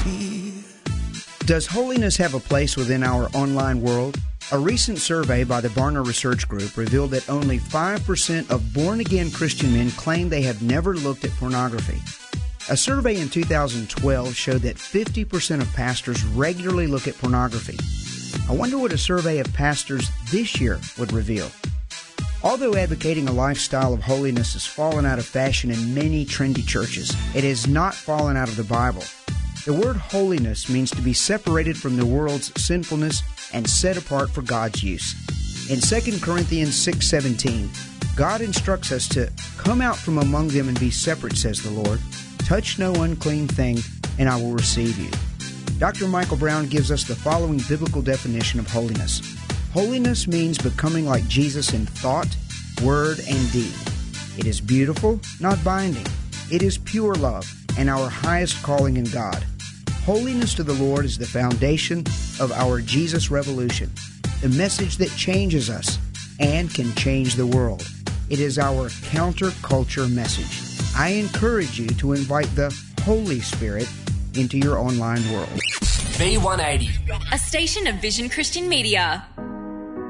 Does holiness have a place within our online world? A recent survey by the Barna Research Group revealed that only 5% of born-again Christian men claim they have never looked at pornography. A survey in 2012 showed that 50% of pastors regularly look at pornography. I wonder what a survey of pastors this year would reveal. Although advocating a lifestyle of holiness has fallen out of fashion in many trendy churches, it has not fallen out of the Bible. The word holiness means to be separated from the world's sinfulness and set apart for God's use. In 2 Corinthians 6:17, God instructs us to come out from among them and be separate, says the Lord. Touch no unclean thing, and I will receive you. Dr. Michael Brown gives us the following biblical definition of holiness. Holiness means becoming like Jesus in thought, word, and deed. It is beautiful, not binding. It is pure love and our highest calling in God. Holiness to the Lord is the foundation of our Jesus revolution, the message that changes us and can change the world. It is our counterculture message. I encourage you to invite the Holy Spirit into your online world. V180, a station of Vision Christian Media.